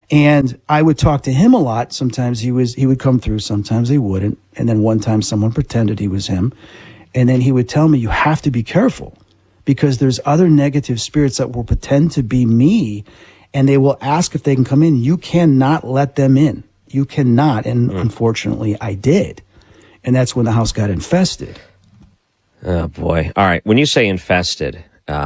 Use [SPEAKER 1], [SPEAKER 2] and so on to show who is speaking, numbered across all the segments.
[SPEAKER 1] And I would talk to him a lot. Sometimes he would come through, sometimes he wouldn't. And then one time someone pretended he was him. And then he would tell me, you have to be careful because there's other negative spirits that will pretend to be me and they will ask if they can come in. You cannot let them in. You cannot. And unfortunately, I did. And that's when the house got infested.
[SPEAKER 2] Oh, boy. All right. When you say infested,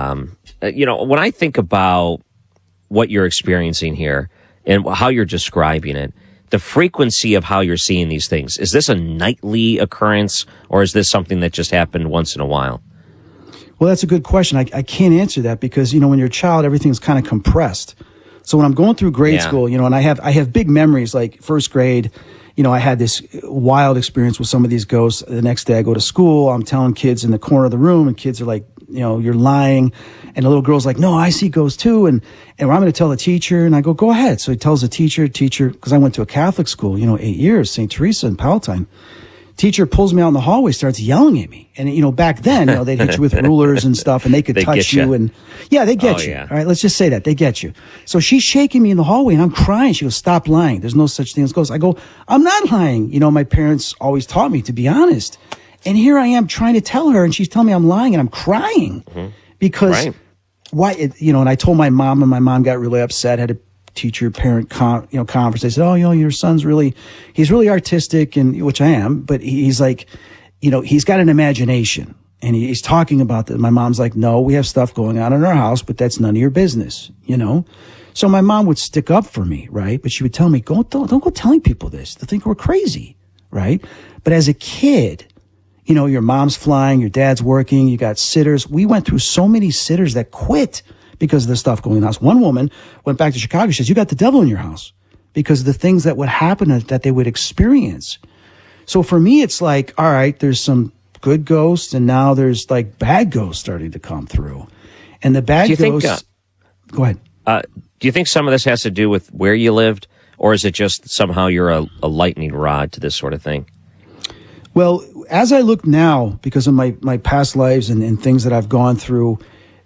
[SPEAKER 2] when I think about what you're experiencing here and how you're describing it, the frequency of how you're seeing these things, is this a nightly occurrence or is this something that just happened once in a while?
[SPEAKER 1] Well, that's a good question. I can't answer that because, when you're a child, everything's kind of compressed. So when I'm going through grade school, and I have big memories like first grade, I had this wild experience with some of these ghosts. The next day I go to school, I'm telling kids in the corner of the room and kids are like, you're lying. And the little girl's like, no, I see ghosts too. And I'm going to tell the teacher. And I go ahead. So he tells the teacher, because I went to a Catholic school, 8 years, St. Teresa in Palatine. Teacher pulls me out in the hallway, starts yelling at me. And, back then, they'd hit you with rulers and stuff and they could touch you. And they get you. Yeah. All right. Let's just say that they get you. So she's shaking me in the hallway and I'm crying. She goes, stop lying. There's no such thing as ghosts. I go, I'm not lying. My parents always taught me to be honest. And here I am trying to tell her and she's telling me I'm lying and I'm crying because why, and I told my mom and my mom got really upset, had a teacher parent conference. They said, oh, your son's he's really artistic, and which I am, but he's like, he's got an imagination and he's talking about that. My mom's like, no, we have stuff going on in our house, but that's none of your business, So my mom would stick up for me, right? But she would tell me, don't go telling people this. They'll think we're crazy, right? But as a kid, your mom's flying, your dad's working, you got sitters. We went through so many sitters that quit because of the stuff going on. One woman went back to Chicago. She says, you got the devil in your house because of the things that would happen that they would experience. So for me, it's like, all right, there's some good ghosts and now there's like bad ghosts starting to come through. And the bad ghosts... go ahead.
[SPEAKER 2] Do you think some of this has to do with where you lived or is it just somehow you're a lightning rod to this sort of thing?
[SPEAKER 1] Well, as I look now, because of my past lives and things that I've gone through,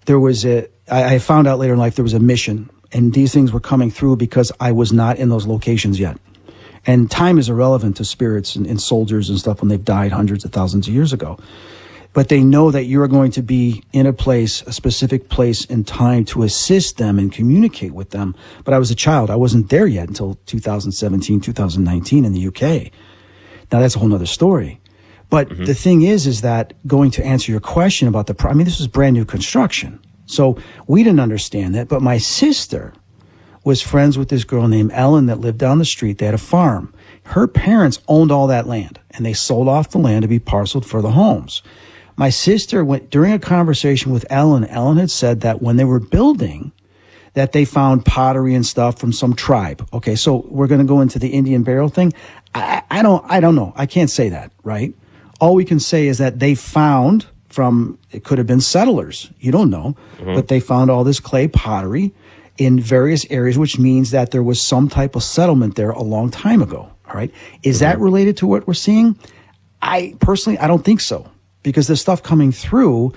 [SPEAKER 1] I found out later in life there was a mission, and these things were coming through because I was not in those locations yet. And time is irrelevant to spirits and soldiers and stuff when they've died hundreds of thousands of years ago. But they know that you are going to be in a specific place in time to assist them and communicate with them. But I was a child. I wasn't there yet until 2017, 2019 in the UK. Now that's a whole nother story. But the thing is that going to answer your question about this was brand new construction. So we didn't understand that. But my sister was friends with this girl named Ellen that lived down the street. They had a farm. Her parents owned all that land and they sold off the land to be parceled for the homes. My sister went during a conversation with Ellen. Ellen had said that when they were building, that they found pottery and stuff from some tribe. Okay, so we're going to go into the Indian burial thing. I don't know. I can't say that, right? All we can say is that they found it could have been settlers. You don't know, but they found all this clay pottery in various areas, which means that there was some type of settlement there a long time ago. All right. Is that related to what we're seeing? I don't think so, because the stuff coming through,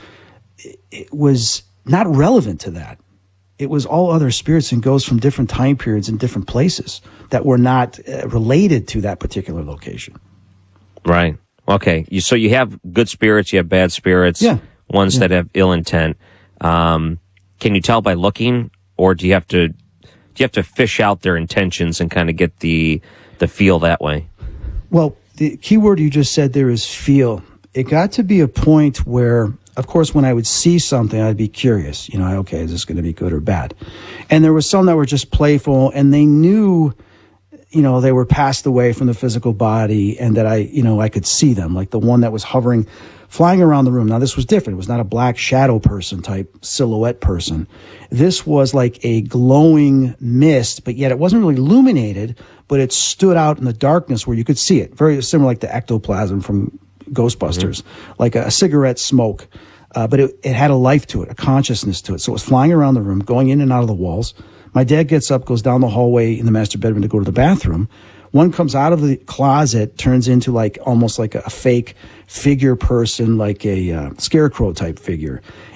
[SPEAKER 1] it was not relevant to that. It was all other spirits and ghosts from different time periods and different places that were not related to that particular location.
[SPEAKER 2] Right. Okay. So you have good spirits, you have bad spirits, ones that have ill intent. Can you tell by looking, or do you have to fish out their intentions and kind of get the feel that way? Well,
[SPEAKER 1] the key word you just said there is feel. It got to be a point where, of course, when I would see something, I'd be curious, okay, is this going to be good or bad? And there were some that were just playful, and they knew, they were passed away from the physical body, and that I could see them, like the one that was hovering, flying around the room. Now, this was different. It was not a black shadow person type silhouette person. This was like a glowing mist, but yet it wasn't really illuminated, but it stood out in the darkness where you could see it. Very similar like the ectoplasm from Ghostbusters, like a cigarette smoke. But it had a life to it, a consciousness to it. So it was flying around the room, going in and out of the walls. My dad gets up, goes down the hallway in the master bedroom to go to the bathroom. One comes out of the closet, turns into almost like a fake figure person, like a scarecrow type figure.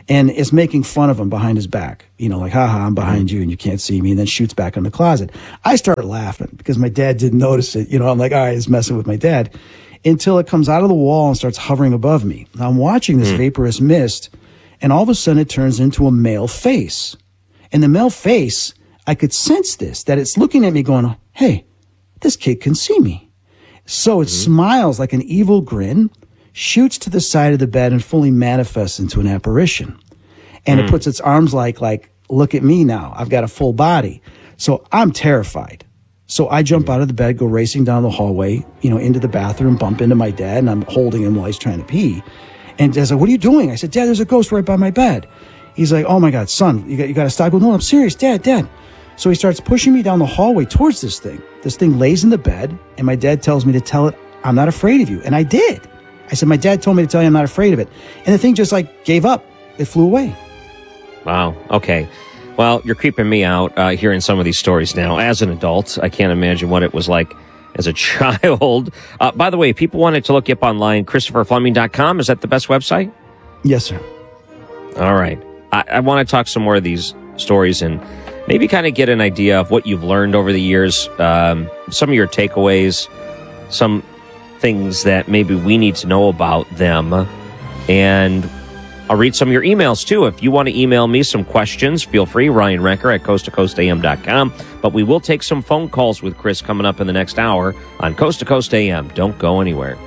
[SPEAKER 1] and is making fun of him behind his back. You know, like, haha, I'm behind you and you can't see me, and then shoots back in the closet. I started laughing because my dad didn't notice it. You know, I'm like, all right, it's messing with my dad, until it comes out of the wall and starts hovering above me. Now I'm watching this vaporous mist, and all of a sudden it turns into a male face. And the male face, I could sense this, that it's looking at me going, hey, this kid can see me. So it smiles like an evil grin, shoots to the side of the bed, and fully manifests into an apparition. And it puts its arms like, look at me now. I've got a full body. So I'm terrified. So I jump out of the bed, go racing down the hallway, you know, into the bathroom, bump into my dad, and I'm holding him while he's trying to pee. And Dad's like, what are you doing? I said, Dad, there's a ghost right by my bed. He's like, oh my God, son, you got to stop. I go, no, I'm serious, Dad. So he starts pushing me down the hallway towards this thing. This thing lays in the bed, and my dad tells me to tell it, I'm not afraid of you. And I did. I said, my dad told me to tell you I'm not afraid of it. And the thing just gave up. It flew away.
[SPEAKER 2] Wow. Okay. Well, you're creeping me out hearing some of these stories now. As an adult, I can't imagine what it was like as a child. By the way, if people wanted to look you up online, ChristopherFleming.com. Is that the best website?
[SPEAKER 1] Yes, sir.
[SPEAKER 2] All right. I want to talk some more of these stories and maybe kind of get an idea of what you've learned over the years, some of your takeaways, some things that maybe we need to know about them. And I'll read some of your emails, too. If you want to email me some questions, feel free. Ryan Recker at coasttocoastam.com. But we will take some phone calls with Chris coming up in the next hour on Coast to Coast AM. Don't go anywhere.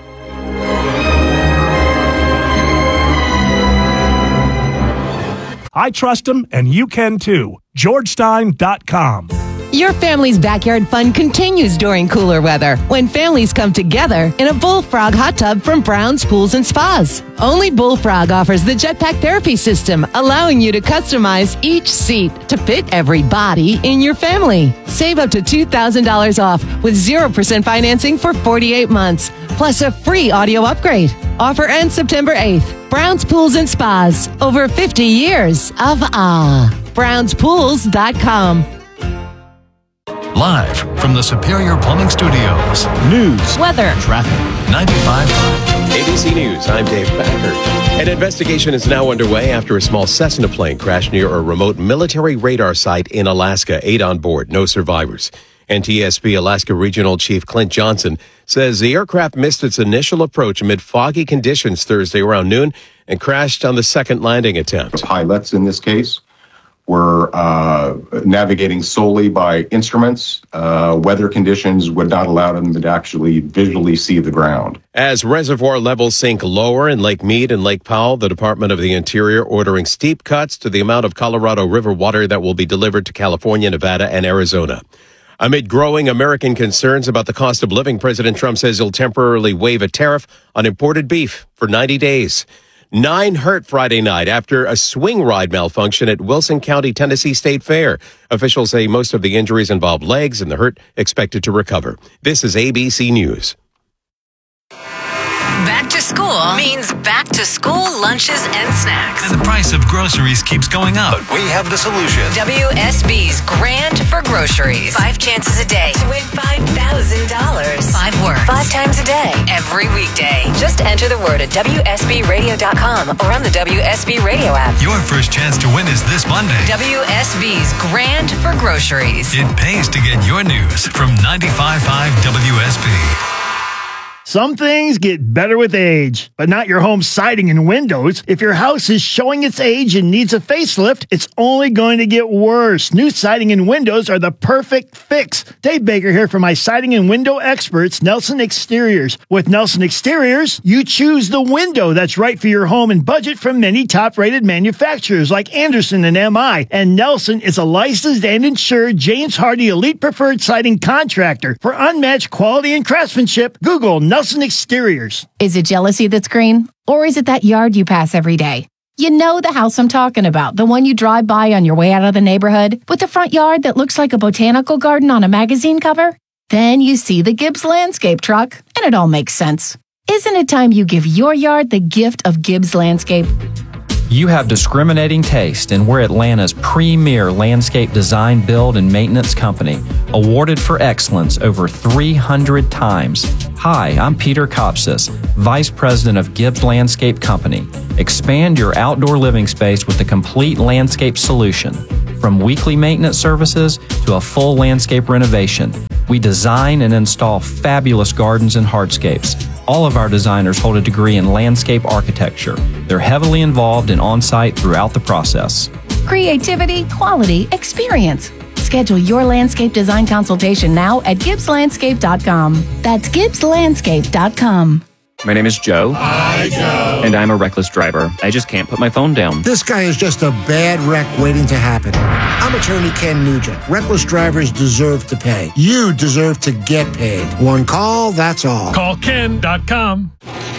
[SPEAKER 3] I trust them, and you can too. GeorgeStein.com.
[SPEAKER 4] Your family's backyard fun continues during cooler weather when families come together in a Bullfrog hot tub from Brown's Pools and Spas. Only Bullfrog offers the jetpack therapy system, allowing you to customize each seat to fit every body in your family. Save up to $2,000 off with 0% financing for 48 months, plus a free audio upgrade. Offer ends September 8th. Brown's Pools and Spas. Over 50 years of awe. BrownsPools.com.
[SPEAKER 5] Live from the Superior Plumbing Studios.
[SPEAKER 4] News, weather,
[SPEAKER 5] Traffic. 95.5.
[SPEAKER 6] ABC News, I'm Dave Packard. An investigation is now underway after a small Cessna plane crashed near a remote military radar site in Alaska. 8 on board, no survivors. NTSB Alaska Regional Chief Clint Johnson says the aircraft missed its initial approach amid foggy conditions Thursday around noon and crashed on the second landing attempt.
[SPEAKER 7] Pilots in this case were navigating solely by instruments. Weather conditions would not allow them to actually visually see the ground.
[SPEAKER 6] As reservoir levels sink lower in Lake Mead and Lake Powell, the Department of the Interior ordering steep cuts to the amount of Colorado River water that will be delivered to California, Nevada, and Arizona. Amid growing American concerns about the cost of living, President Trump says he'll temporarily waive a tariff on imported beef for 90 days. 9 hurt Friday night after a swing ride malfunction at Wilson County, Tennessee State Fair. Officials say most of the injuries involved legs and the hurt expected to recover. This is ABC News.
[SPEAKER 8] Back to school means back to school lunches and snacks.
[SPEAKER 5] And the price of groceries keeps going up. But we have the solution.
[SPEAKER 8] WSB's Grand for Groceries. 5 chances a day to win $5,000. 5 words. 5 times a day. Every weekday. Just enter the word at WSBradio.com or on the WSB Radio app.
[SPEAKER 5] Your first chance to win is this Monday.
[SPEAKER 8] WSB's Grand for Groceries.
[SPEAKER 5] It pays to get your news from 95.5 WSB.
[SPEAKER 3] Some things get better with age, but not your home siding and windows. If your house is showing its age and needs a facelift, it's only going to get worse. New siding and windows are the perfect fix. Dave Baker here for my siding and window experts, Nelson Exteriors. With Nelson Exteriors, you choose the window that's right for your home and budget from many top-rated manufacturers like Andersen and MI. And Nelson is a licensed and insured James Hardy Elite Preferred Siding Contractor. For unmatched quality and craftsmanship, Google Nelson Exteriors.
[SPEAKER 9] Is it jealousy that's green? Or is it that yard you pass every day? You know the house I'm talking about, the one you drive by on your way out of the neighborhood, with the front yard that looks like a botanical garden on a magazine cover? Then you see the Gibbs Landscape truck, and it all makes sense. Isn't it time you give your yard the gift of Gibbs Landscape?
[SPEAKER 10] You have discriminating taste, and we're Atlanta's premier landscape design, build, and maintenance company, awarded for excellence over 300 times. Hi, I'm Peter Kopsis, Vice President of Gibbs Landscape Company. Expand your outdoor living space with a complete landscape solution. From weekly maintenance services to a full landscape renovation, we design and install fabulous gardens and hardscapes. All of our designers hold a degree in landscape architecture. They're heavily involved and on-site throughout the process.
[SPEAKER 9] Creativity, quality, experience. Schedule your landscape design consultation now at GibbsLandscape.com. That's GibbsLandscape.com.
[SPEAKER 11] My name is Joe.
[SPEAKER 12] Hi, Joe.
[SPEAKER 11] And I'm a reckless driver. I just can't put my phone down.
[SPEAKER 12] This guy is just a bad wreck waiting to happen. I'm attorney Ken Nugent. Reckless drivers deserve to pay. You deserve to get paid. One call, that's all.
[SPEAKER 13] Call Ken.com.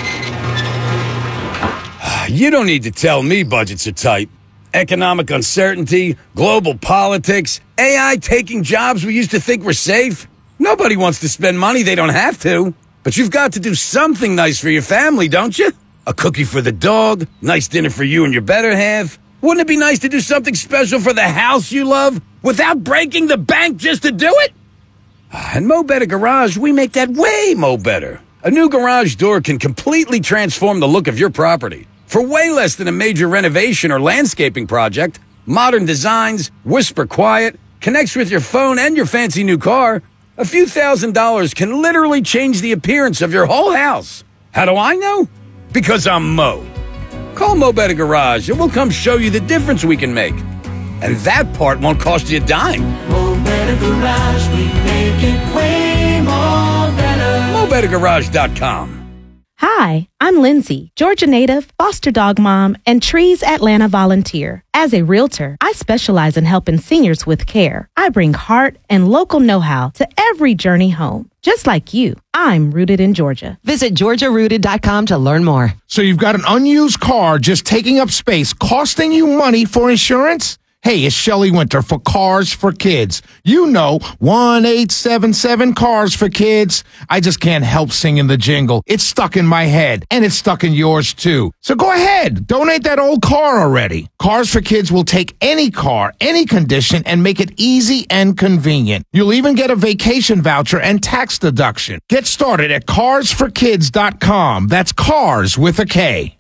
[SPEAKER 14] You don't need to tell me budgets are tight. Economic uncertainty, global politics, AI taking jobs we used to think were safe. Nobody wants to spend money they don't have to. But you've got to do something nice for your family, don't you? A cookie for the dog, nice dinner for you and your better half. Wouldn't it be nice to do something special for the house you love without breaking the bank just to do it? At Mo Better Garage, we make that way mo better. A new garage door can completely transform the look of your property. For way less than a major renovation or landscaping project, modern designs, whisper quiet, connects with your phone and your fancy new car, a few $1,000s can literally change the appearance of your whole house. How do I know? Because I'm Mo. Call Mo Better Garage and we'll come show you the difference we can make. And that part won't cost you a dime.
[SPEAKER 15] Mo Better Garage, we make it way more better.
[SPEAKER 14] MoBetterGarage.com.
[SPEAKER 16] Hi, I'm Lindsay, Georgia native, foster dog mom, and Trees Atlanta volunteer. As a realtor, I specialize in helping seniors with care. I bring heart and local know-how to every journey home. Just like you, I'm rooted in Georgia.
[SPEAKER 4] Visit GeorgiaRooted.com to learn more.
[SPEAKER 17] So you've got an unused car just taking up space, costing you money for insurance? Hey, it's Shelley Winter for Cars for Kids. You know, 1-877 Cars for Kids. I just can't help singing the jingle. It's stuck in my head, and it's stuck in yours too. So go ahead, donate that old car already. Cars for Kids will take any car, any condition, and make it easy and convenient. You'll even get a vacation voucher and tax deduction. Get started at carsforkids.com. That's cars with a K.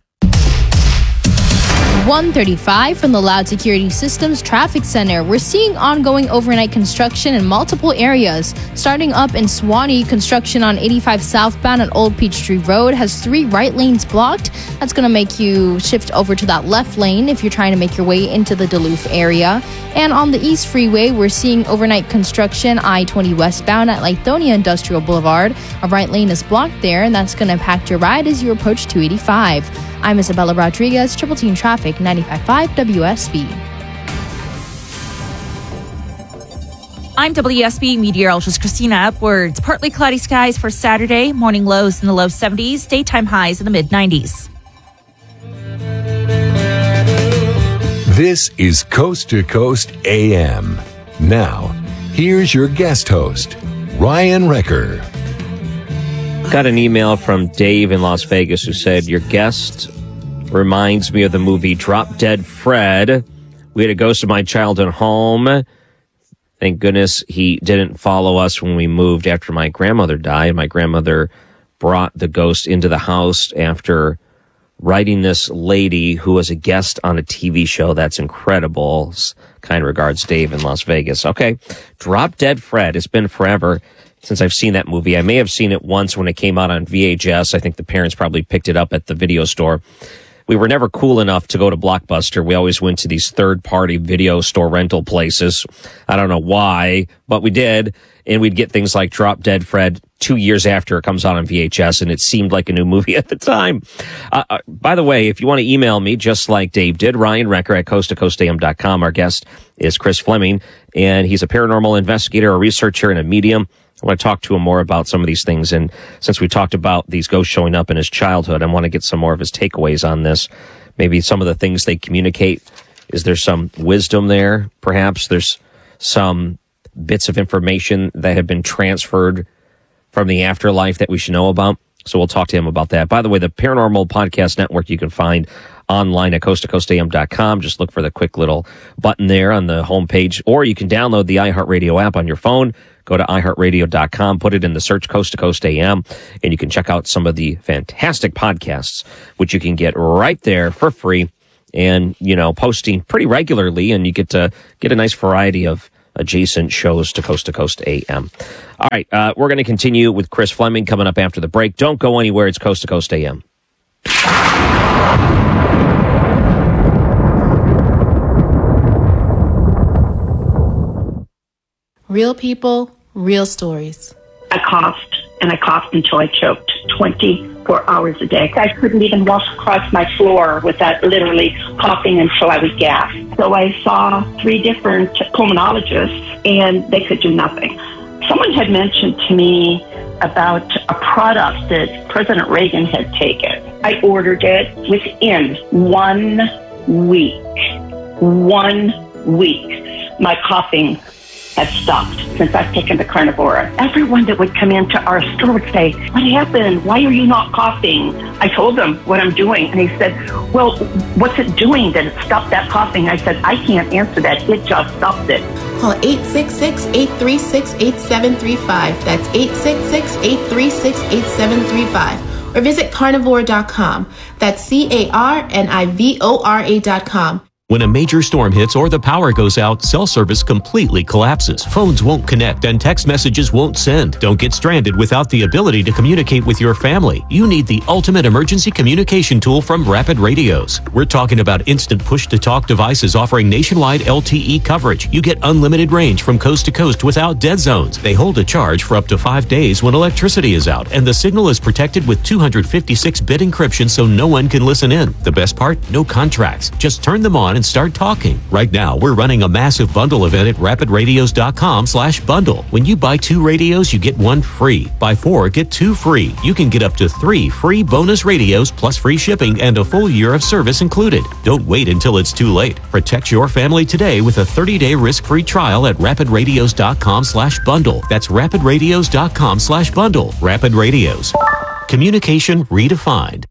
[SPEAKER 18] 135 from the Loud Security Systems Traffic Center. We're seeing ongoing overnight construction in multiple areas. Starting up in Suwannee, construction on 85 southbound at Old Peachtree Road has 3 right lanes blocked. That's going to make you shift over to that left lane if you're trying to make your way into the Duluth area. And on the East Freeway, we're seeing overnight construction I-20 westbound at Lithonia Industrial Boulevard. A right lane is blocked there, and that's going to impact your ride as you approach 285. I'm Isabella Rodriguez, Triple Team Traffic, 95.5 WSB.
[SPEAKER 19] I'm WSB meteorologist Christina Upwards. Partly cloudy skies for Saturday. Morning lows in the low 70s. Daytime highs in the mid-90s.
[SPEAKER 20] This is Coast to Coast AM. Now, here's your guest host, Ryan Wrecker.
[SPEAKER 2] Got an email from Dave in Las Vegas who said, your guest reminds me of the movie Drop Dead Fred. We had a ghost of my childhood home. Thank goodness he didn't follow us when we moved after my grandmother died. My grandmother brought the ghost into the house after writing this lady who was a guest on a TV show. That's incredible. Kind regards, Dave in Las Vegas. Okay, Drop Dead Fred. It's been forever since I've seen that movie. I may have seen it once when it came out on VHS. I think the parents probably picked it up at the video store. We were never cool enough to go to Blockbuster. We always went to these third-party video store rental places. I don't know why, but we did. And we'd get things like Drop Dead Fred 2 years after it comes out on VHS, and it seemed like a new movie at the time. By the way, if you want to email me, just like Dave did, Ryan Wrecker at coasttocoastam.com. Our guest is Chris Fleming, and he's a paranormal investigator, a researcher, and a medium. I want to talk to him more about some of these things. And since we talked about these ghosts showing up in his childhood, I want to get some more of his takeaways on this. Maybe some of the things they communicate. Is there some wisdom there? Perhaps there's some bits of information that have been transferred from the afterlife that we should know about. So we'll talk to him about that. By the way, the Paranormal Podcast Network you can find online at coasttocoastam.com. Just look for the quick little button there on the homepage, or you can download the iHeartRadio app on your phone. go to iHeartRadio.com, put it in the search Coast to Coast AM, and you can check out some of the fantastic podcasts, which you can get right there for free and, posting pretty regularly, and you get to get a nice variety of adjacent shows to Coast AM. All right, we're going to continue with Chris Fleming coming up after the break. Don't go anywhere. It's Coast to Coast AM.
[SPEAKER 13] Real people, real stories.
[SPEAKER 21] I coughed until I choked 24 hours a day. I couldn't even walk across my floor without literally coughing until I would gasp. So I saw 3 different pulmonologists, and they could do nothing. Someone had mentioned to me about a product that President Reagan had taken. I ordered it within 1 week. 1 week. My coughing has stopped since I've taken the Carnivora. Everyone that would come into our store would say, "What happened? Why are you not coughing?" I told them what I'm doing, and he said, "Well, what's it doing that it stopped that coughing?" I said, "I can't answer that. It just stopped it."
[SPEAKER 13] Call 866-836-8735. That's 866-836-8735. Or visit carnivore.com. That's CARNIVORA.com.
[SPEAKER 22] When a major storm hits or the power goes out, cell service completely collapses. Phones won't connect and text messages won't send. Don't get stranded without the ability to communicate with your family. You need the ultimate emergency communication tool from Rapid Radios. We're talking about instant push-to-talk devices offering nationwide LTE coverage. You get unlimited range from coast to coast without dead zones. They hold a charge for up to 5 days when electricity is out, and the signal is protected with 256-bit encryption so no one can listen in. The best part? No contracts. Just turn them on and start talking. Right now, we're running a massive bundle event at rapidradios.com/bundle. When you buy 2 radios, you get 1 free. Buy 4, get 2 free. You can get up to 3 free bonus radios plus free shipping and a full year of service included. Don't wait until it's too late. Protect your family today with a 30-day risk-free trial at rapidradios.com/bundle. That's rapidradios.com/bundle. Rapid Radios. Communication redefined.